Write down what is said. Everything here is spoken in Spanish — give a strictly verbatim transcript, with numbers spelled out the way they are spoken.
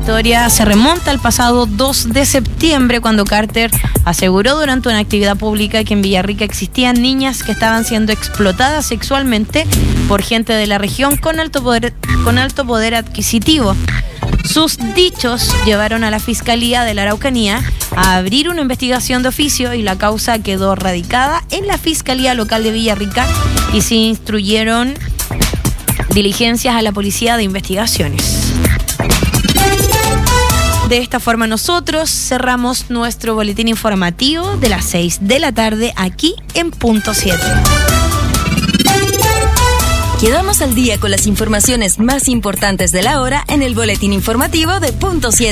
historia se remonta al pasado dos de septiembre, cuando Carter aseguró durante una actividad pública que en Villarrica existían niñas que estaban siendo explotadas sexualmente por gente de la región con alto poder, con alto poder adquisitivo. Sus dichos llevaron a la Fiscalía de la Araucanía a abrir una investigación de oficio y la causa quedó radicada en la Fiscalía Local de Villarrica y se instruyeron diligencias a la Policía de Investigaciones. De esta forma nosotros cerramos nuestro boletín informativo de las seis de la tarde aquí en Punto siete. Quedamos al día con las informaciones más importantes de la hora en el boletín informativo de Punto siete.